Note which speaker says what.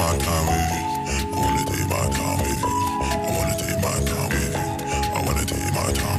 Speaker 1: my time with you. I wanna take my time with you. I wanna take my time with you. I wanna take my time.